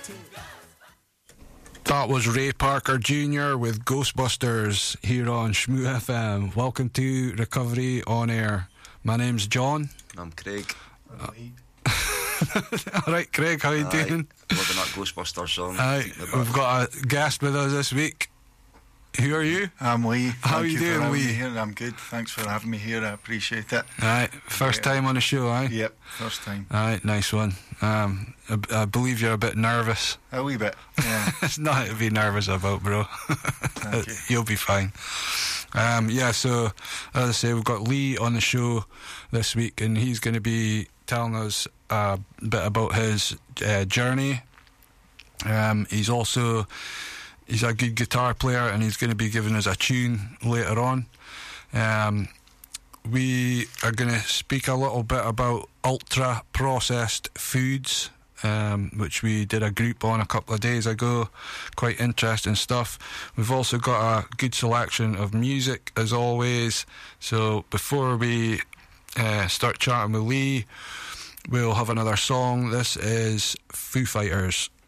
That was Ray Parker Jr. with Ghostbusters here on Shmoo FM. Welcome to Recovery On Air. My name's John. I'm Craig. Alright, Craig, how you doing? Loving that Ghostbusters song. We've got a guest with us this week. Who are you? I'm Lee. How are you doing, Lee? Here. I'm good. Thanks for having me here. I appreciate it. First time on the show, aye? Yep, first time. Nice one. I believe you're a bit nervous. A wee bit, yeah. It's nothing to be nervous about, bro. Thank you. You'll be fine. So as I say, we've got Lee on the show this week, and he's going to be telling us a bit about his journey. He's a good guitar player, and he's going to be giving us a tune later on. We are going to speak a little bit about ultra-processed foods, which we did a group on a couple of days ago. Quite interesting stuff. We've also got a good selection of music, as always. So before we start chatting with Lee, we'll have another song. This is Foo Fighters.